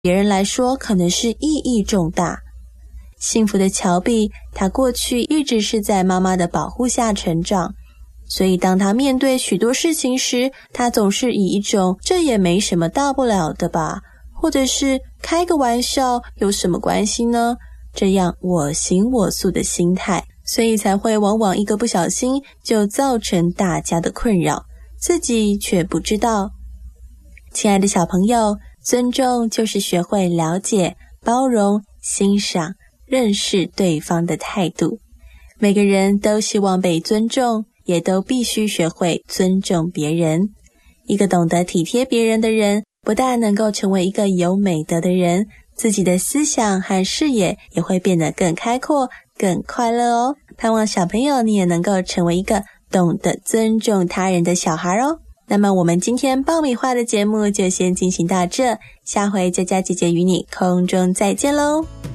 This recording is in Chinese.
别人来说可能是意义重大。幸福的乔碧，他过去一直是在妈妈的保护下成长，所以当他面对许多事情时，他总是以一种这也没什么大不了的吧，或者是开个玩笑有什么关系呢，这样我行我素的心态，所以才会往往一个不小心就造成大家的困扰，自己却不知道。亲爱的小朋友，尊重就是学会了解、包容、欣赏、认识对方的态度。每个人都希望被尊重，也都必须学会尊重别人。一个懂得体贴别人的人，不但能够成为一个有美德的人，自己的思想和视野也会变得更开阔、更快乐哦。盼望小朋友你也能够成为一个懂得尊重他人的小孩哦。那么我们今天爆米花的节目就先进行到这，下回佳佳姐姐与你空中再见喽。